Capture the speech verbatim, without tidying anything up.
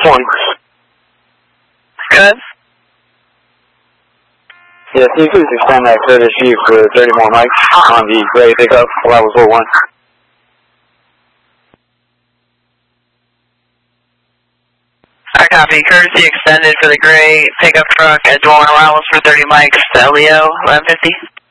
one. Good. Yeah, can you please extend that courtesy for thirty more mics on the gray pickup, level four one. I copy. Courtesy extended for the gray pickup truck at Dwelling Arrivals for thirty mics to L E O eleven fifty.